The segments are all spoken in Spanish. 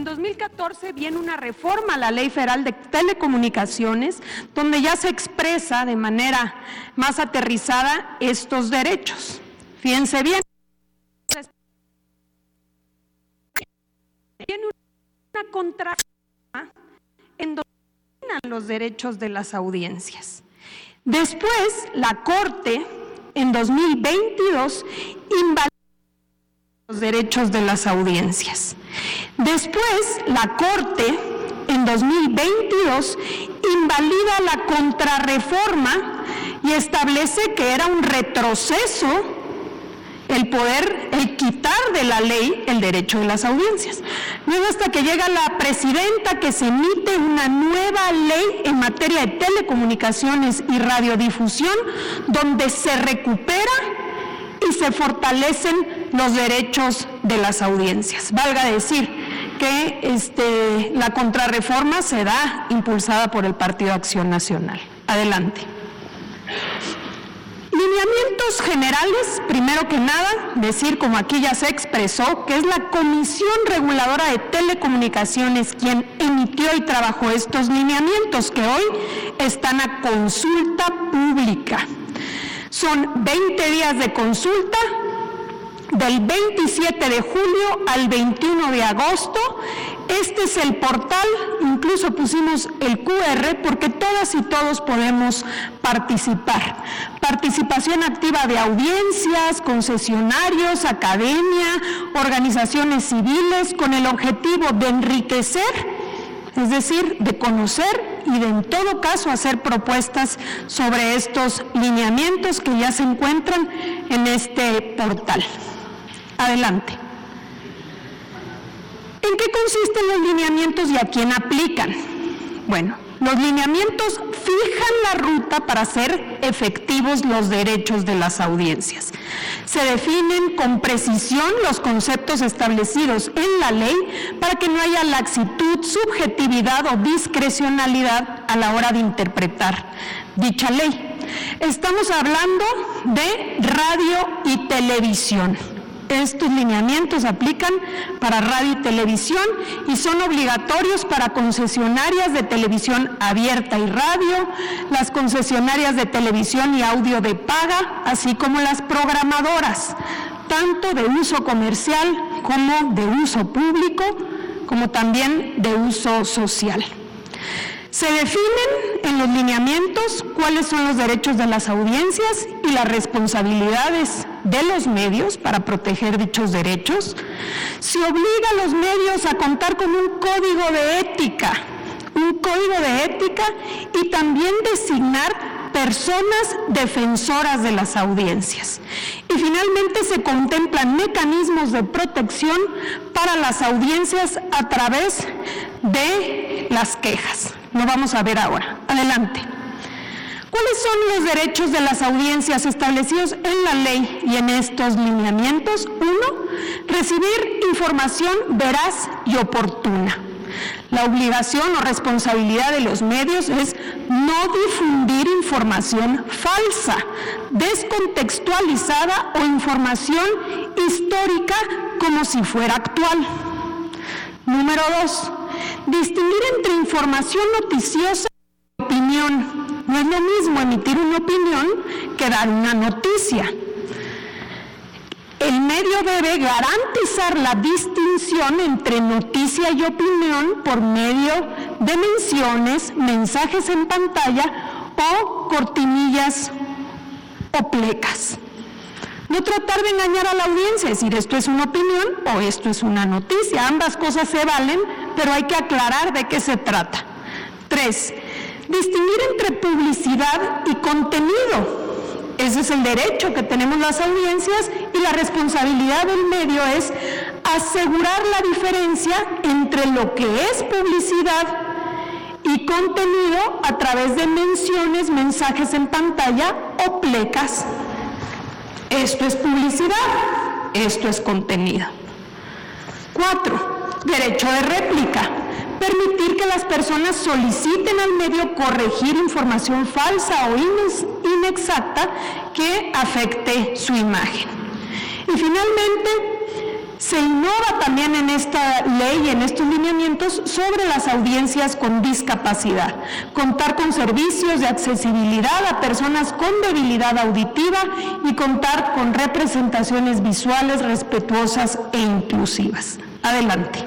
2014 viene una reforma a la Ley Federal de Telecomunicaciones, donde ya se expresa de manera más aterrizada estos derechos. Fíjense bien. Viene una contrarreforma en donde los derechos de las audiencias. Después, la Corte, en 2022, invalida los derechos de las audiencias. Después, la Corte, en 2022, invalida la contrarreforma y establece que era un retroceso el quitar de la ley el derecho de las audiencias. Luego, hasta que llega la presidenta, que se emite una nueva ley en materia de telecomunicaciones y radiodifusión, donde se recupera y se fortalecen los derechos de las audiencias. Valga decir que la contrarreforma será impulsada por el Partido Acción Nacional. Adelante. Lineamientos generales, primero que nada, decir, como aquí ya se expresó, que es la Comisión Reguladora de Telecomunicaciones quien emitió y trabajó estos lineamientos que hoy están a consulta pública. Son 20 días de consulta, del 27 de julio al 21 de agosto. Este es el portal, incluso pusimos el QR porque todas y todos podemos participar. Participación activa de audiencias, concesionarios, academia, organizaciones civiles, con el objetivo de enriquecer, es decir, de conocer y de, en todo caso, hacer propuestas sobre estos lineamientos que ya se encuentran en este portal. Adelante. ¿En qué consisten los lineamientos y a quién aplican? Bueno, los lineamientos fijan la ruta para hacer efectivos los derechos de las audiencias. Se definen con precisión los conceptos establecidos en la ley para que no haya laxitud, subjetividad o discrecionalidad a la hora de interpretar dicha ley. Estamos hablando de radio y televisión. Estos lineamientos aplican para radio y televisión y son obligatorios para concesionarias de televisión abierta y radio, las concesionarias de televisión y audio de paga, así como las programadoras, tanto de uso comercial como de uso público, como también de uso social. Se definen en los lineamientos cuáles son los derechos de las audiencias y las responsabilidades de los medios para proteger dichos derechos. Se obliga a los medios a contar con un código de ética y también designar personas defensoras de las audiencias. Y finalmente se contemplan mecanismos de protección para las audiencias a través de las quejas. Lo vamos a ver ahora. Adelante. ¿Cuáles son los derechos de las audiencias establecidos en la ley y en estos lineamientos? 1. Recibir información veraz y oportuna. La obligación o responsabilidad de los medios es no difundir información falsa, descontextualizada o información histórica como si fuera actual. Número 2. Distinguir entre información noticiosa y opinión. No es lo mismo emitir una opinión que dar una noticia. El medio debe garantizar la distinción entre noticia y opinión por medio de menciones, mensajes en pantalla o cortinillas o plecas. No tratar de engañar a la audiencia, es decir, esto es una opinión o esto es una noticia. Ambas cosas se valen, pero hay que aclarar de qué se trata. 3. Distinguir entre publicidad y contenido. Ese es el derecho que tenemos las audiencias y la responsabilidad del medio es asegurar la diferencia entre lo que es publicidad y contenido a través de menciones, mensajes en pantalla o plecas. Esto es publicidad, esto es contenido. 4. Derecho de réplica. Permitir que las personas soliciten al medio corregir información falsa o inexacta que afecte su imagen. Y finalmente, Se innova también en esta ley, en estos lineamientos, sobre las audiencias con discapacidad. Contar con servicios de accesibilidad a personas con debilidad auditiva y contar con representaciones visuales respetuosas e inclusivas. Adelante.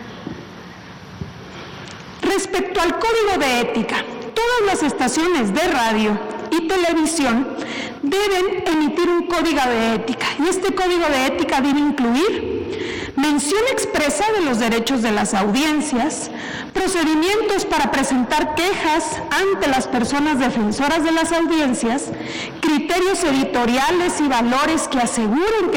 Respecto al código de ética, todas las estaciones de radio y televisión deben emitir un código de ética, y este código de ética debe incluir mención expresa de los derechos de las audiencias, procedimientos para presentar quejas ante las personas defensoras de las audiencias, criterios editoriales y valores que aseguren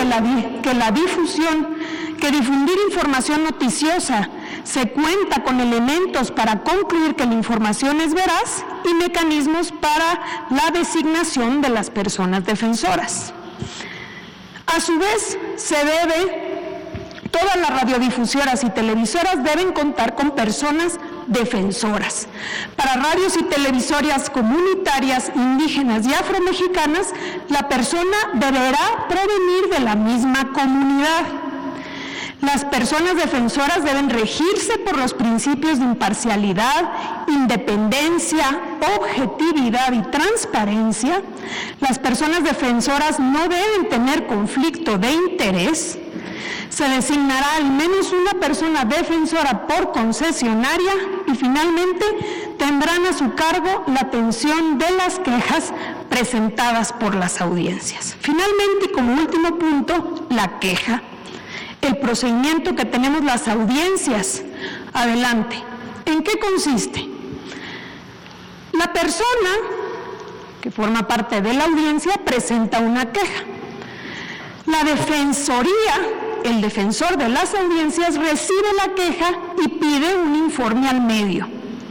que difundir información noticiosa se cuenta con elementos para concluir que la información es veraz y mecanismos para la designación de las personas defensoras. A su vez, todas las radiodifusoras y televisoras deben contar con personas defensoras. Para radios y televisoras comunitarias, indígenas y afromexicanas, la persona deberá provenir de la misma comunidad. Las personas defensoras deben regirse por los principios de imparcialidad, independencia, objetividad y transparencia. Las personas defensoras no deben tener conflicto de interés. Se designará al menos una persona defensora por concesionaria y finalmente tendrán a su cargo la atención de las quejas presentadas por las audiencias. Finalmente, y como último punto, la queja. El procedimiento que tenemos las audiencias. Adelante. ¿En qué consiste? La persona que forma parte de la audiencia presenta una queja. La defensoría, el defensor de las audiencias, recibe la queja y pide un informe al medio.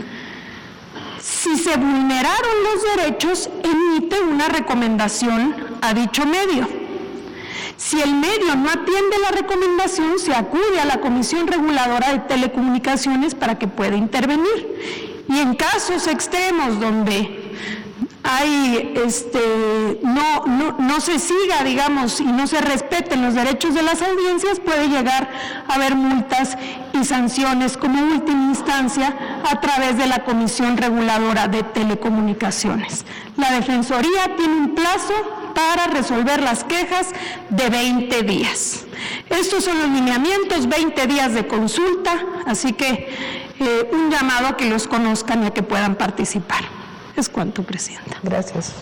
Si se vulneraron los derechos, emite una recomendación a dicho medio. Si el medio no atiende la recomendación, se acude a la Comisión Reguladora de Telecomunicaciones para que pueda intervenir. Y en casos extremos donde hay no se siga, digamos, y no se respeten los derechos de las audiencias, puede llegar a haber multas y sanciones como última instancia a través de la Comisión Reguladora de Telecomunicaciones. La Defensoría tiene un plazo para resolver las quejas de 20 días. Estos son los lineamientos, 20 días de consulta, así que un llamado a que los conozcan y a que puedan participar. Es cuanto, Presidenta. Gracias.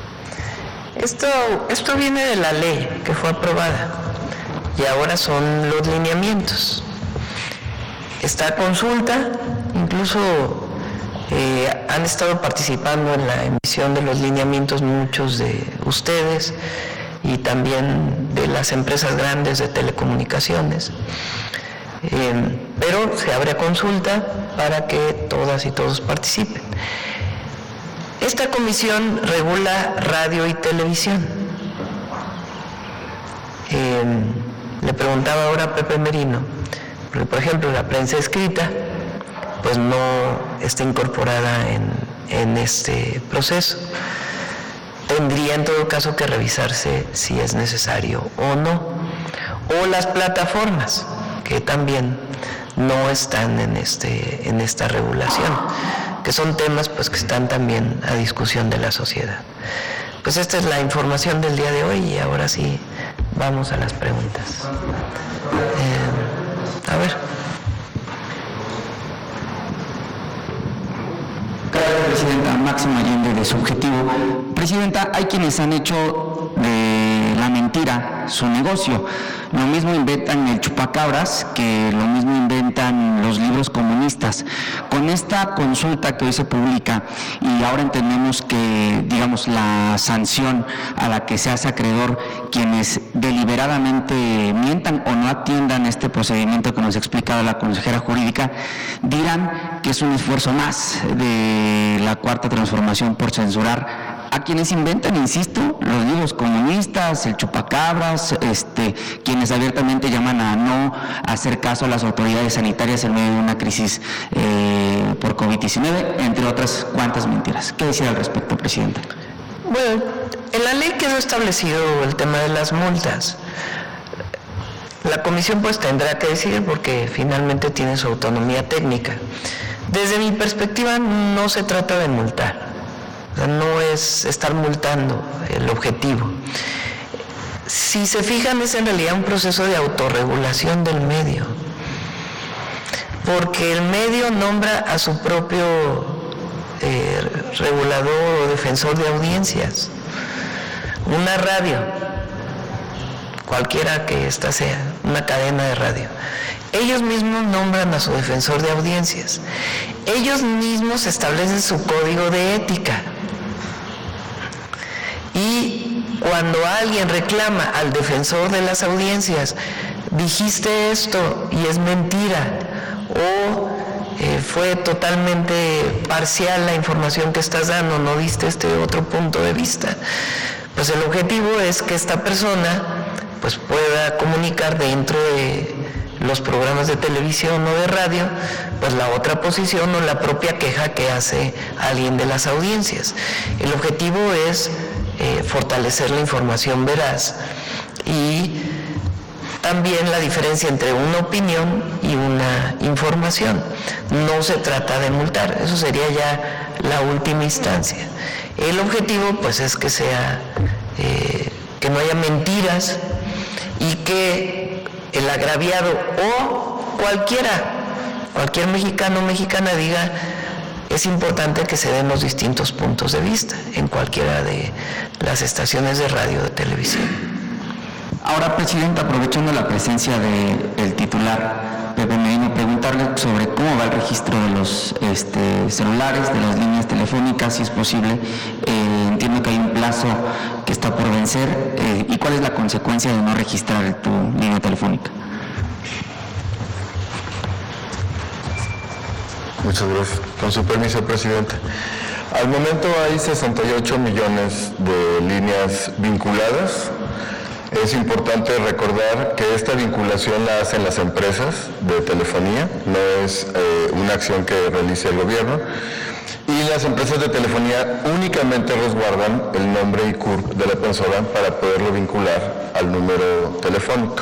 Esto viene de la ley que fue aprobada y ahora son los lineamientos. Esta consulta, incluso han estado participando en la emisión de los lineamientos muchos de ustedes y también de las empresas grandes de telecomunicaciones. Pero se abre consulta para que todas y todos participen. Esta comisión regula radio y televisión. Le preguntaba ahora a Pepe Merino, porque por ejemplo la prensa escrita pues no está incorporada en este proceso. Tendría en todo caso que revisarse si es necesario o no. O las plataformas, que también no están en esta regulación, que son temas pues que están también a discusión de la sociedad. Pues esta es la información del día de hoy y ahora sí vamos a las preguntas. A ver. Gracias, Presidenta. Máximo Allende, de Subjetivo. Presidenta, hay quienes han hecho de la mentira su negocio. Lo mismo inventan el chupacabras, que lo mismo inventan los libros comunistas. Con esta consulta que hoy se publica, y ahora entendemos que, digamos, la sanción a la que se hace acreedor quienes deliberadamente mientan o no atiendan este procedimiento que nos ha explicado la consejera jurídica, dirán que es un esfuerzo más de la Cuarta Transformación por censurar a quienes inventan, insisto, los libros comunistas, el chupacabras, quienes abiertamente llaman a no hacer caso a las autoridades sanitarias en medio de una crisis por COVID-19, entre otras cuantas mentiras. ¿Qué decir al respecto, Presidenta? Bueno, en la ley quedó establecido el tema de las multas. La comisión pues tendrá que decidir porque finalmente tiene su autonomía técnica. Desde mi perspectiva no se trata de multar, o sea, no es estar multando el objetivo. Si se fijan, es en realidad un proceso de autorregulación del medio, porque el medio nombra a su propio regulador o defensor de audiencias. Una radio, cualquiera que ésta sea, una cadena de radio, ellos mismos nombran a su defensor de audiencias, ellos mismos establecen su código de ética, y cuando alguien reclama al defensor de las audiencias, dijiste esto y es mentira, o fue totalmente parcial la información que estás dando, no diste este otro punto de vista, pues el objetivo es que esta persona pues pueda comunicar dentro de los programas de televisión o de radio pues la otra posición o la propia queja que hace alguien de las audiencias. El objetivo es fortalecer la información veraz y también la diferencia entre una opinión y una información. No se trata de multar, eso sería ya la última instancia. El objetivo pues es que sea, que no haya mentiras y que el agraviado o cualquier mexicano o mexicana diga, es importante que se den los distintos puntos de vista en cualquiera de las estaciones de radio o de televisión. Ahora, Presidenta, aprovechando la presencia del titular Pepe Merino, preguntarle sobre cómo va el registro de los celulares, de las líneas telefónicas, si es posible. Entiendo que hay un plazo que está por vencer. ¿Y cuál es la consecuencia de no registrar tu línea telefónica? Muchas gracias. Con su permiso, Presidente. Al momento hay 68 millones de líneas vinculadas. Es importante recordar que esta vinculación la hacen las empresas de telefonía, no es una acción que realice el gobierno, y las empresas de telefonía únicamente resguardan el nombre y CURP de la persona para poderlo vincular al número telefónico.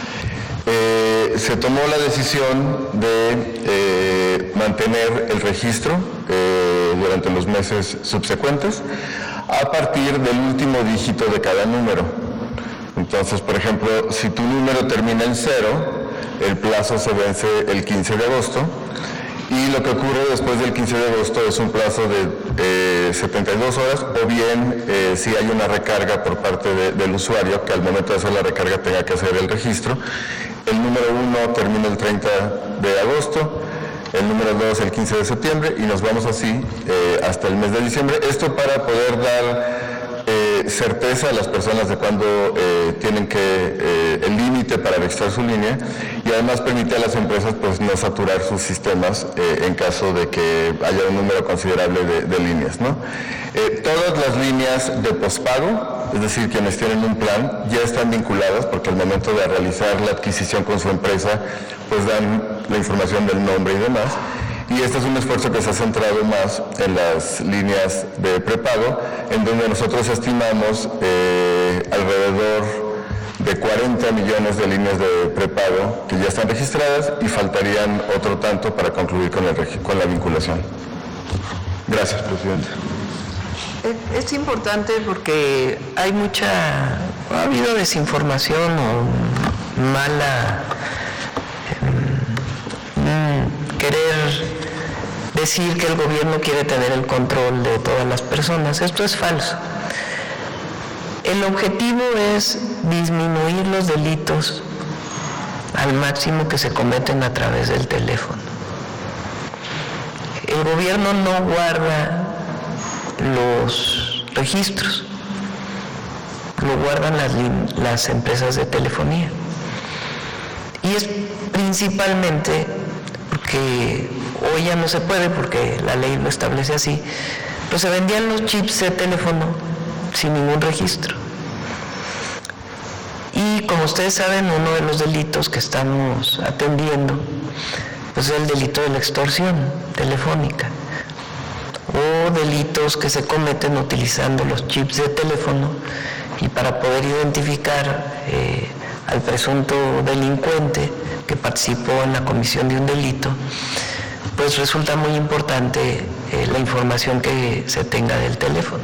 Se tomó la decisión de mantener el registro durante los meses subsecuentes a partir del último dígito de cada número. Entonces, por ejemplo, si tu número termina en 0, el plazo se vence el 15 de agosto y lo que ocurre después del 15 de agosto es un plazo de 72 horas o bien si hay una recarga por parte del usuario que al momento de hacer la recarga tenga que hacer el registro. El número 1 termina el 30 de agosto, el número 2 el 15 de septiembre y nos vamos así hasta el mes de diciembre. Esto para poder dar certeza a las personas de cuándo tienen que el límite para registrar su línea y además permite a las empresas pues no saturar sus sistemas en caso de que haya un número considerable de líneas, ¿no? Todas las líneas de pospago, es decir, quienes tienen un plan, ya están vinculadas porque al momento de realizar la adquisición con su empresa pues dan la información del nombre y demás. Y este es un esfuerzo que se ha centrado más en las líneas de prepago, en donde nosotros estimamos alrededor de 40 millones de líneas de prepago que ya están registradas y faltarían otro tanto para concluir con la vinculación. Gracias, Presidente. Es importante porque ha habido desinformación o mala querer decir que el gobierno quiere tener el control de todas las personas. Esto es falso. El objetivo es disminuir los delitos al máximo que se cometen a través del teléfono. El gobierno no guarda los registros, lo guardan las empresas de telefonía. Y es principalmente porque hoy ya no se puede porque la ley lo establece así, pero se vendían los chips de teléfono sin ningún registro. Y como ustedes saben, uno de los delitos que estamos atendiendo pues es el delito de la extorsión telefónica o delitos que se cometen utilizando los chips de teléfono y para poder identificar al presunto delincuente que participó en la comisión de un delito, pues resulta muy importante la información que se tenga del teléfono.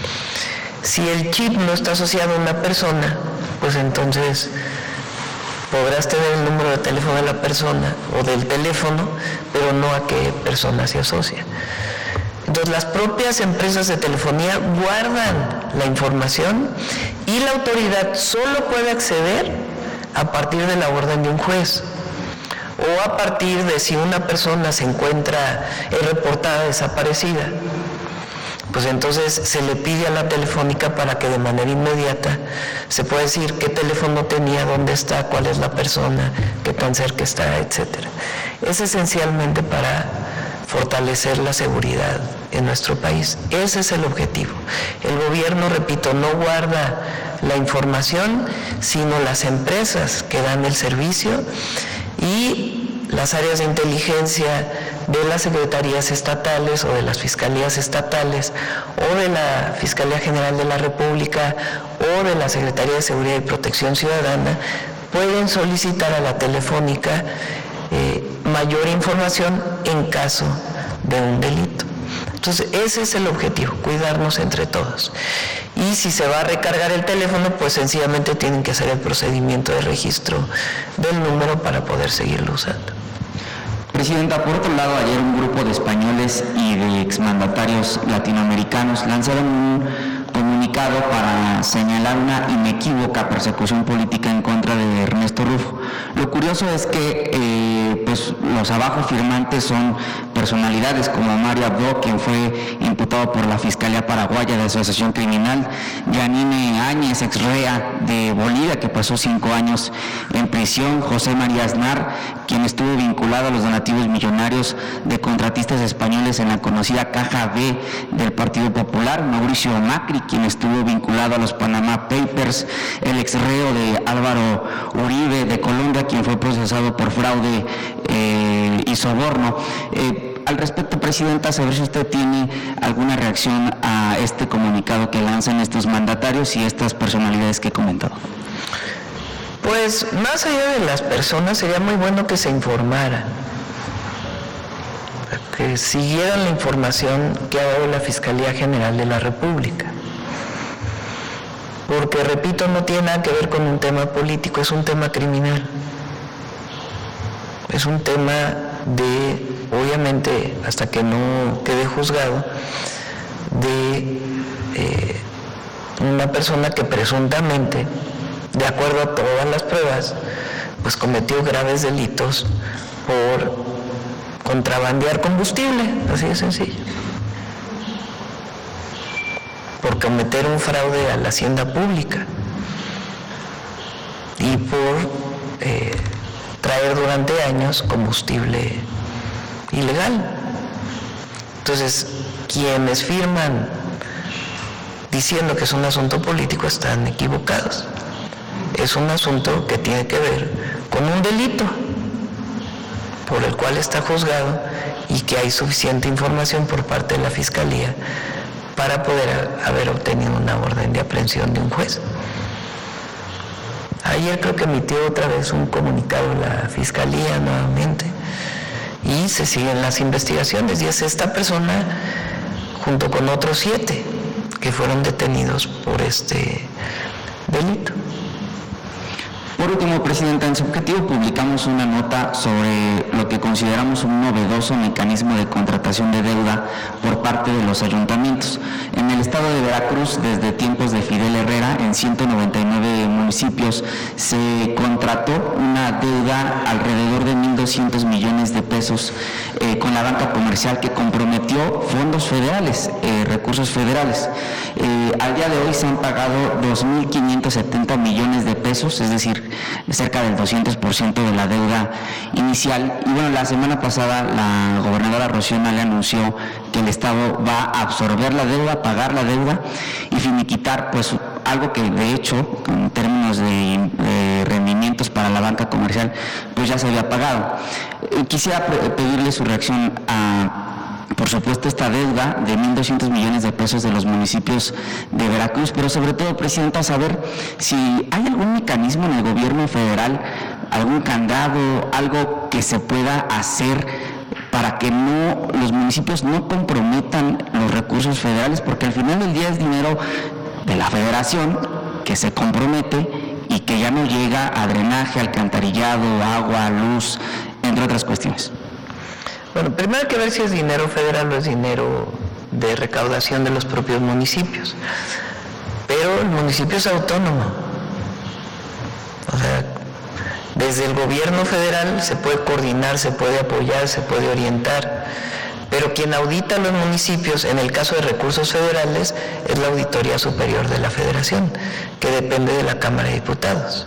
Si el chip no está asociado a una persona, pues entonces podrás tener el número de teléfono de la persona o del teléfono, pero no a qué persona se asocia. Entonces las propias empresas de telefonía guardan la información y la autoridad solo puede acceder a partir de la orden de un juez o a partir de si una persona se encuentra reportada desaparecida. Pues entonces se le pide a la telefónica para que de manera inmediata se pueda decir qué teléfono tenía, dónde está, cuál es la persona, qué tan cerca está, etc. Es esencialmente para fortalecer la seguridad en nuestro país. Ese es el objetivo. El gobierno, repito, no guarda la información, sino las empresas que dan el servicio y las áreas de inteligencia de las secretarías estatales o de las fiscalías estatales o de la Fiscalía General de la República o de la Secretaría de Seguridad y Protección Ciudadana pueden solicitar a la telefónica mayor información en caso de un delito. Entonces ese es el objetivo, cuidarnos entre todos. Y si se va a recargar el teléfono, pues sencillamente tienen que hacer el procedimiento de registro del número para poder seguirlo usando. Presidenta, por otro lado, ayer un grupo de españoles y de exmandatarios latinoamericanos lanzaron un comunicado para señalar una inequívoca persecución política en contra de Ernesto Rufo. Lo curioso es que pues los abajo firmantes son personalidades como Mario Abdo, quien fue imputado por la Fiscalía Paraguaya de Asociación Criminal, Yanine Áñez, ex rea de Bolivia, que pasó 5 años en prisión, José María Aznar, quien estuvo vinculado a los donativos millonarios de contratistas españoles en la conocida Caja B del Partido Popular, Mauricio Macri, quien estuvo vinculado a los Panama Papers, el ex reo de Álvaro Uribe de Colombia, quien fue procesado por fraude y soborno. Al respecto, Presidenta, saber si usted tiene alguna reacción a este comunicado que lanzan estos mandatarios y estas personalidades que he comentado. Pues más allá de las personas, sería muy bueno que se informaran, que siguieran la información que ha dado la Fiscalía General de la República. Porque, repito, no tiene nada que ver con un tema político, es un tema criminal. Es un tema de, obviamente, hasta que no quede juzgado, de una persona que presuntamente, de acuerdo a todas las pruebas, pues cometió graves delitos por contrabandear combustible, así de sencillo. Por cometer un fraude a la hacienda pública y por traer durante años combustible ilegal. Entonces, quienes firman diciendo que es un asunto político están equivocados. Es un asunto que tiene que ver con un delito por el cual está juzgado y que hay suficiente información por parte de la Fiscalía para poder haber obtenido una orden de aprehensión de un juez. Ayer creo que emitió otra vez un comunicado la Fiscalía nuevamente y se siguen las investigaciones y es esta persona junto con otros 7 que fueron detenidos por este delito. Por último, Presidenta, en su objetivo publicamos una nota sobre lo que consideramos un novedoso mecanismo de contratación de deuda por parte de los ayuntamientos. En el estado de Veracruz, desde tiempos de Fidel Herrera, en 199 municipios, se contrató una deuda alrededor de 1.200 millones de pesos con la banca comercial que comprometió fondos federales, recursos federales. Al día de hoy se han pagado 2.570 millones de pesos, es decir, cerca del 200% de la deuda inicial. Y bueno, la semana pasada la gobernadora Rocío Nale anunció que el Estado va a absorber la deuda, pagar la deuda y finiquitar pues algo que de hecho en términos de rendimientos para la banca comercial pues ya se había pagado. Quisiera pedirle su reacción a por supuesto, esta deuda de 1.200 millones de pesos de los municipios de Veracruz, pero sobre todo, Presidenta, saber si hay algún mecanismo en el gobierno federal, algún candado, algo que se pueda hacer para que los municipios no comprometan los recursos federales, porque al final del día es dinero de la federación que se compromete y que ya no llega a drenaje, alcantarillado, agua, luz, entre otras cuestiones. Bueno, primero hay que ver si es dinero federal o es dinero de recaudación de los propios municipios. Pero el municipio es autónomo. O sea, desde el gobierno federal se puede coordinar, se puede apoyar, se puede orientar. Pero quien audita a los municipios, en el caso de recursos federales, es la Auditoría Superior de la Federación, que depende de la Cámara de Diputados.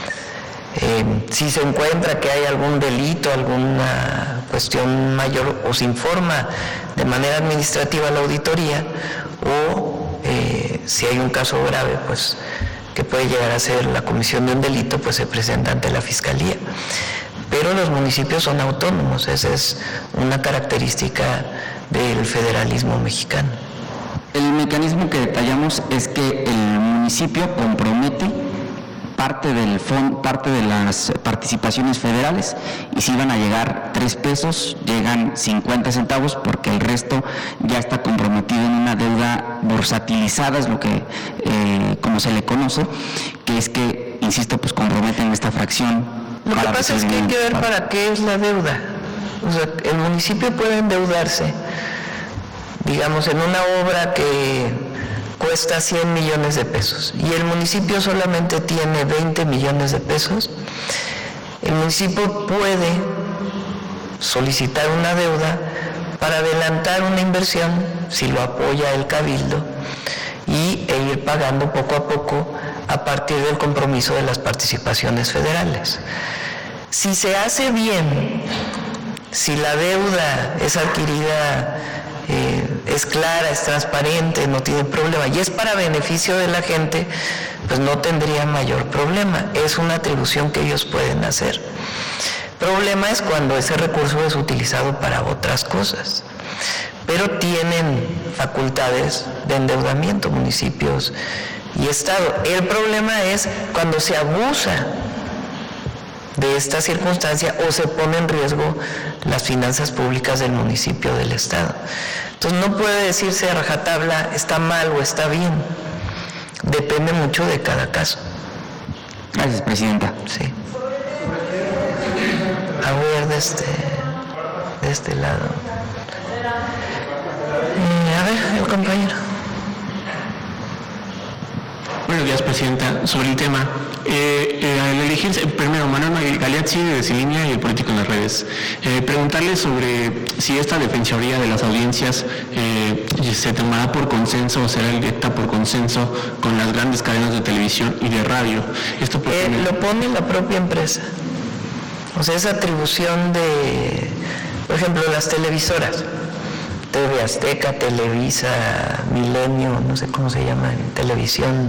Si se encuentra que hay algún delito, alguna cuestión mayor, o se informa de manera administrativa a la auditoría, o si hay un caso grave, pues que puede llegar a ser la comisión de un delito, pues se presenta ante la Fiscalía. Pero los municipios son autónomos, esa es una característica del federalismo mexicano. El mecanismo que detallamos es que el municipio compromete parte del fondo, parte de las participaciones federales, y si van a llegar 3 pesos, llegan 50 centavos, porque el resto ya está comprometido en una deuda bursatilizada, es lo que como se le conoce, que es que, insisto, pues comprometen esta fracción. Lo que pasa es que hay que ver para qué es la deuda. O sea, el municipio puede endeudarse, digamos, en una obra que cuesta 100 millones de pesos y el municipio solamente tiene 20 millones de pesos, el municipio puede solicitar una deuda para adelantar una inversión, si lo apoya el cabildo, e ir pagando poco a poco a partir del compromiso de las participaciones federales. Si se hace bien, si la deuda es adquirida, es clara, es transparente, no tiene problema y es para beneficio de la gente, pues no tendría mayor problema. Es una atribución que ellos pueden hacer. Problema es cuando ese recurso es utilizado para otras cosas, pero tienen facultades de endeudamiento municipios y Estado. El problema es cuando se abusa de esta circunstancia o se pone en riesgo las finanzas públicas del municipio o del Estado. Entonces no puede decirse a rajatabla está mal o está bien. Depende mucho de cada caso. Gracias, Presidenta. Sí. A ver, de este lado. A ver, el compañero. Buenos días, Presidenta. Sobre el tema, al elegirse, primero, Manuel Galeazzi de Desilínea y el Político en las Redes, preguntarle sobre si esta defensoría de las audiencias se tomará por consenso o será electa por consenso con las grandes cadenas de televisión y de radio. Esto lo pone la propia empresa. O sea, esa atribución de, por ejemplo, las televisoras, TV Azteca, Televisa, Milenio, no sé cómo se llama en televisión,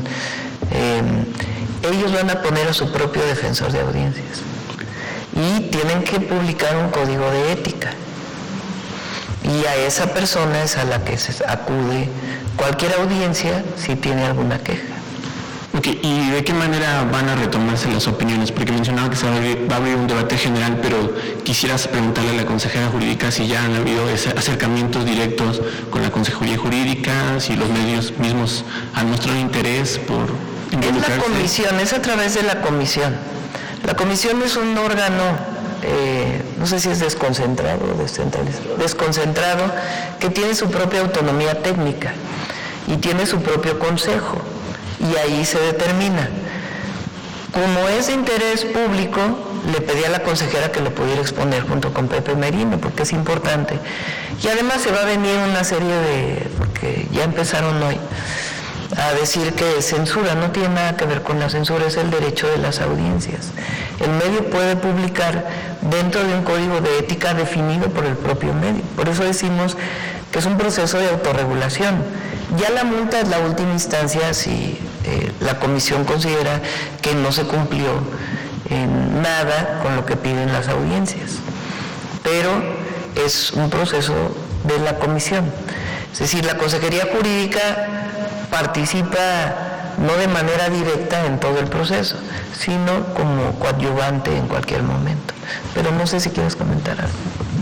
ellos van a poner a su propio defensor de audiencias y tienen que publicar un código de ética y a esa persona es a la que se acude cualquier audiencia si tiene alguna queja. Okay. ¿Y de qué manera van a retomarse las opiniones? Porque mencionaba que va a abrir un debate general, pero quisieras preguntarle a la consejera jurídica si ya han habido acercamientos directos con la consejería jurídica, si los medios mismos han mostrado interés por involucrarse. Es la comisión, es a través de la comisión. La comisión es un órgano, no sé si es desconcentrado o descentralizado, desconcentrado, que tiene su propia autonomía técnica y tiene su propio consejo. Y ahí se determina. Como es de interés público, le pedí a la consejera que lo pudiera exponer junto con Pepe Merino, porque es importante. Y además se va a venir una serie porque ya empezaron hoy, a decir que censura no tiene nada que ver con la censura, es el derecho de las audiencias. El medio puede publicar dentro de un código de ética definido por el propio medio. Por eso decimos que es un proceso de autorregulación. Ya la multa es la última instancia si la comisión considera que no se cumplió en nada con lo que piden las audiencias. Pero es un proceso de la comisión. Es decir, la Consejería Jurídica participa no de manera directa en todo el proceso, sino como coadyuvante en cualquier momento. Pero no sé si quieres comentar algo.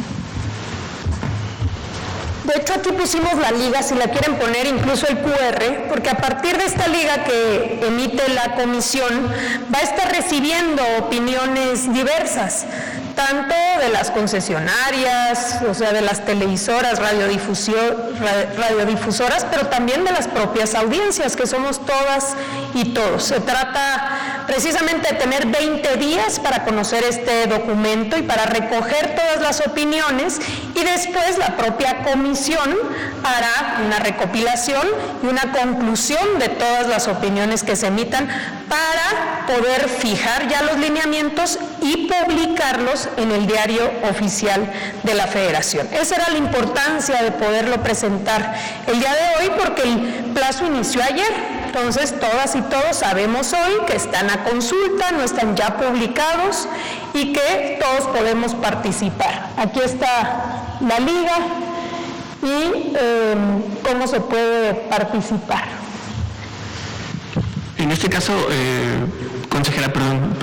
De hecho, aquí pusimos la liga, si la quieren poner, incluso el QR, porque a partir de esta liga que emite la comisión, va a estar recibiendo opiniones diversas, tanto de las concesionarias, o sea, de las televisoras, radiodifusoras, pero también de las propias audiencias, que somos todas y todos. Se trata precisamente de tener 20 días para conocer este documento y para recoger todas las opiniones, y después la propia comisión hará una recopilación y una conclusión de todas las opiniones que se emitan para poder fijar ya los lineamientos y publicarlos en el diario oficial de la Federación. Esa era la importancia de poderlo presentar el día de hoy, porque el plazo inició ayer. Entonces, todas y todos sabemos hoy que están a consulta, no están ya publicados y que todos podemos participar. Aquí está la liga y cómo se puede participar. En este caso, consejera, perdón.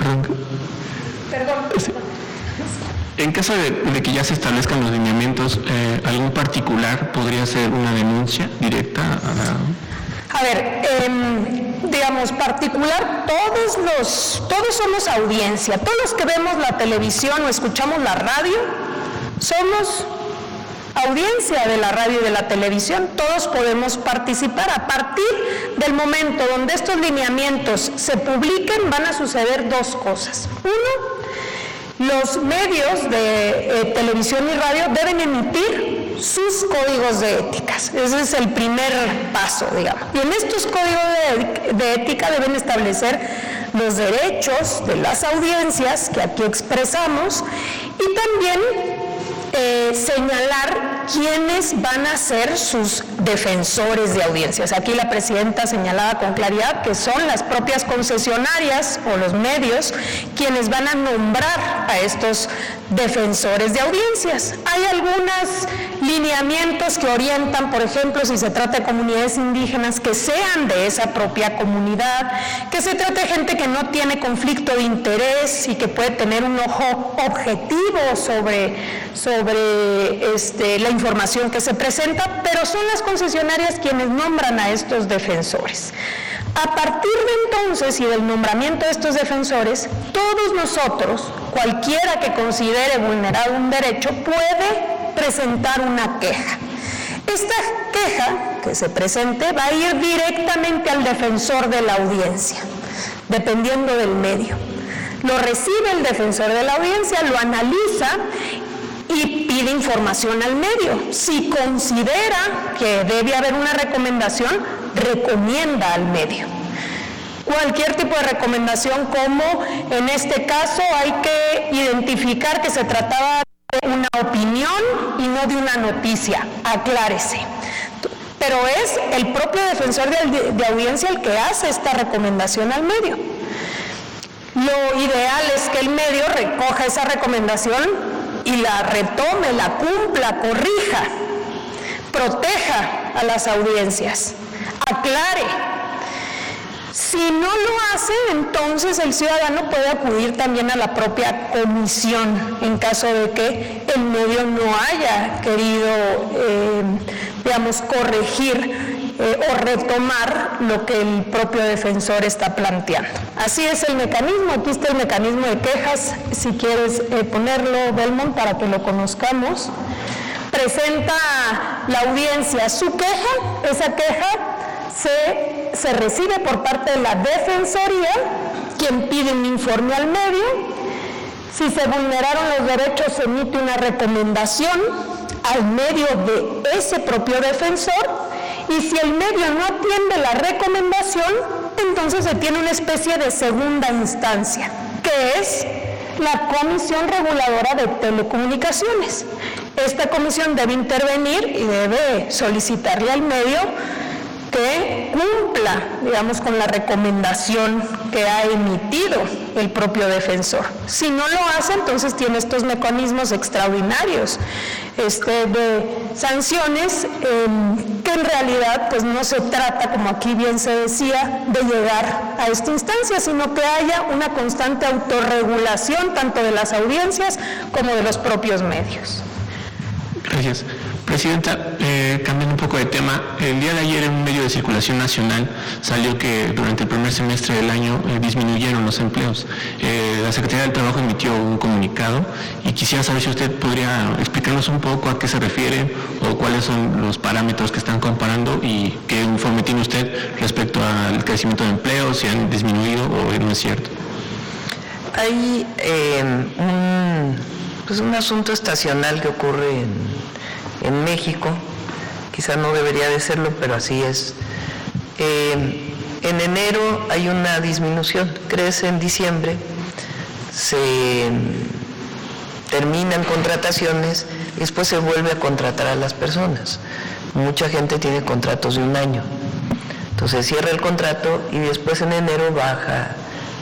En caso de que ya se establezcan los lineamientos, ¿algún particular podría hacer una denuncia directa a la...? A ver, digamos, particular, todos somos audiencia, todos los que vemos la televisión o escuchamos la radio, somos audiencia de la radio y de la televisión, todos podemos participar. A partir del momento donde estos lineamientos se publiquen, van a suceder dos cosas. Uno, los medios de televisión y radio deben emitir sus códigos de éticas. Ese es el primer paso, digamos. Y en estos códigos de ética deben establecer los derechos de las audiencias que aquí expresamos y también señalar quiénes van a ser sus defensores de audiencias. Aquí la presidenta señalaba con claridad que son las propias concesionarias o los medios quienes van a nombrar a estos defensores de audiencias. Hay algunos lineamientos que orientan, por ejemplo, si se trata de comunidades indígenas, que sean de esa propia comunidad, que se trate de gente que no tiene conflicto de interés y que puede tener un ojo objetivo sobre la información que se presenta, pero son las concesionarias quienes nombran a estos defensores. A partir de entonces y del nombramiento de estos defensores, todos nosotros, cualquiera que considere vulnerado un derecho, puede presentar una queja. Esta queja que se presente va a ir directamente al defensor de la audiencia, dependiendo del medio. Lo recibe el defensor de la audiencia, lo analiza y pide información al medio. Si considera que debe haber una recomendación, recomienda al medio. Cualquier tipo de recomendación, como en este caso hay que identificar que se trataba de una opinión y no de una noticia, aclárese. Pero es el propio defensor de audiencia el que hace esta recomendación al medio. Lo ideal es que el medio recoja esa recomendación y la retome, la cumpla, corrija, proteja a las audiencias, aclare. Si no lo hace, entonces el ciudadano puede acudir también a la propia comisión en caso de que el medio no haya querido, corregir o retomar lo que el propio defensor está planteando. Así es el mecanismo. Aquí está el mecanismo de quejas, si quieres ponerlo, Belmont, para que lo conozcamos. Presenta la audiencia su queja, esa queja se recibe por parte de la Defensoría, quien pide un informe al medio. Si se vulneraron los derechos, se emite una recomendación al medio de ese propio defensor, y si el medio no atiende la recomendación, entonces se tiene una especie de segunda instancia, que es la Comisión Reguladora de Telecomunicaciones. Esta comisión debe intervenir y debe solicitarle al medio que cumpla, digamos, con la recomendación que ha emitido el propio defensor. Si no lo hace, entonces tiene estos mecanismos extraordinarios de sanciones, que en realidad pues no se trata, como aquí bien se decía, de llegar a esta instancia, sino que haya una constante autorregulación tanto de las audiencias como de los propios medios. Gracias. Presidenta, cambiando un poco de tema, el día de ayer en un medio de circulación nacional salió que durante el primer semestre del año disminuyeron los empleos. La Secretaría del Trabajo emitió un comunicado y quisiera saber si usted podría explicarnos un poco a qué se refiere o cuáles son los parámetros que están comparando y qué informe tiene usted respecto al crecimiento de empleos, si han disminuido o no es cierto. Hay un asunto estacional que ocurre en México, quizá no debería de serlo, pero así es. En enero hay una disminución, crece en diciembre, se terminan contrataciones y después se vuelve a contratar a las personas. Mucha gente tiene contratos de un año, entonces cierra el contrato y después en enero baja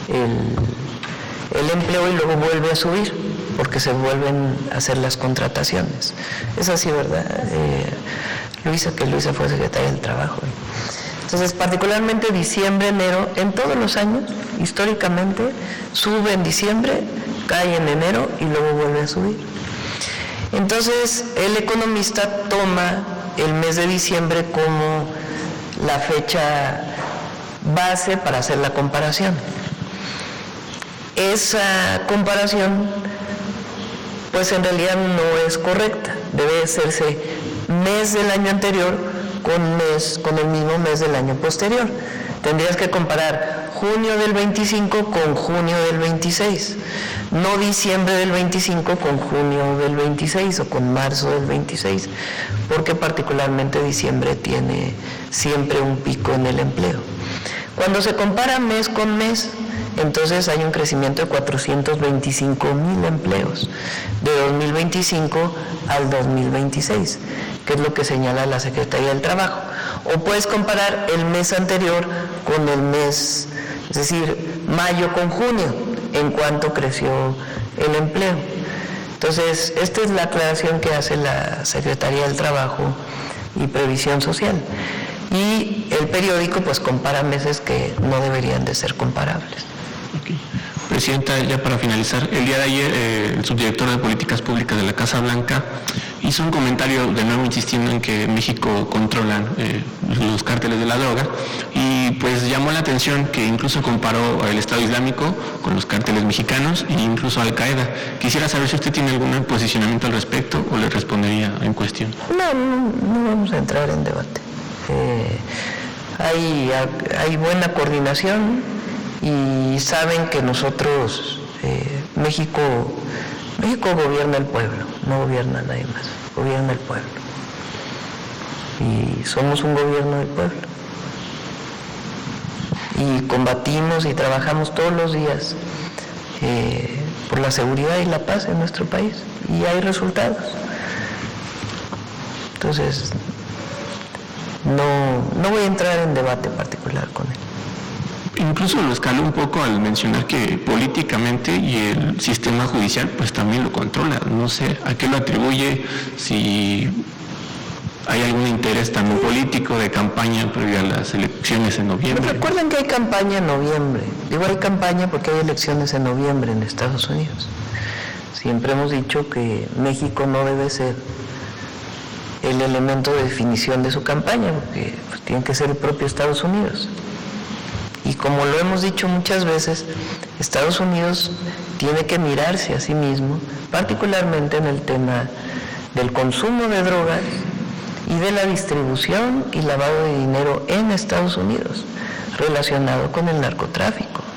el empleo y luego vuelve a subir, porque se vuelven a hacer las contrataciones. Es así, ¿verdad? Luisa fue secretaria del Trabajo. Entonces, particularmente diciembre, enero, en todos los años, históricamente, sube en diciembre, cae en enero y luego vuelve a subir. Entonces, el economista toma el mes de diciembre como la fecha base para hacer la comparación. Esa comparación pues en realidad no es correcta, debe hacerse mes del año anterior con el mismo mes del año posterior. Tendrías que comparar junio del 25 con junio del 26, no diciembre del 25 con junio del 26 o con marzo del 26, porque particularmente diciembre tiene siempre un pico en el empleo. Cuando se compara mes con mes, entonces hay un crecimiento de 425,000 empleos de 2025 al 2026, que es lo que señala la Secretaría del Trabajo. O puedes comparar el mes anterior con el mes, es decir, mayo con junio, en cuánto creció el empleo. Entonces, esta es la aclaración que hace la Secretaría del Trabajo y Previsión Social. Y el periódico pues compara meses que no deberían de ser comparables. Okay. Presidenta, ya para finalizar, el día de ayer el subdirector de Políticas Públicas de la Casa Blanca hizo un comentario de nuevo insistiendo en que México controla los cárteles de la droga y pues llamó la atención que incluso comparó al Estado Islámico con los cárteles mexicanos e incluso Al Qaeda. Quisiera saber si usted tiene algún posicionamiento al respecto o le respondería en cuestión. No vamos a entrar en debate. Hay buena coordinación y saben que nosotros, México gobierna el pueblo, no gobierna nadie más, gobierna el pueblo. Y somos un gobierno del pueblo. Y combatimos y trabajamos todos los días por la seguridad y la paz en nuestro país. Y hay resultados. Entonces, no voy a entrar en debate particular con él. Incluso lo escaló un poco al mencionar que políticamente y el sistema judicial pues también lo controla. No sé a qué lo atribuye, si hay algún interés también político de campaña previo a las elecciones en noviembre. Pues recuerden que hay campaña en noviembre. Digo hay campaña porque hay elecciones en noviembre en Estados Unidos. Siempre hemos dicho que México no debe ser el elemento de definición de su campaña, porque pues, tiene que ser el propio Estados Unidos. Y como lo hemos dicho muchas veces, Estados Unidos tiene que mirarse a sí mismo, particularmente en el tema del consumo de drogas y de la distribución y lavado de dinero en Estados Unidos, relacionado con el narcotráfico.